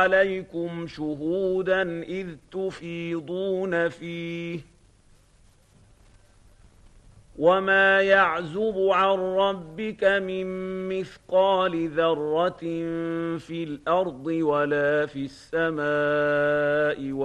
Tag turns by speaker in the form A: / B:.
A: عليكم شهودا إذ تفيضون فيه وما يعزب عن ربك من مثقال ذرة في الأرض ولا في السماء